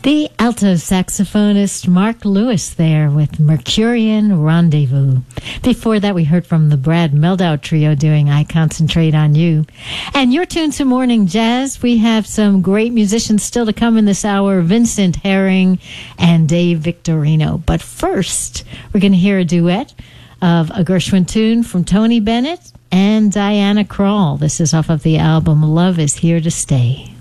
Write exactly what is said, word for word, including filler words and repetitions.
The alto saxophonist Mark Lewis there with Mercurian Rendezvous. Before that, we heard from the Brad Meldau Trio doing I Concentrate on You. And you're tuned to Morning Jazz. We have some great musicians still to come in this hour, Vincent Herring and Dave Victorino. But first, we're going to hear a duet of a Gershwin tune from Tony Bennett and Diana Krall. This is off of the album Love is Here to Stay.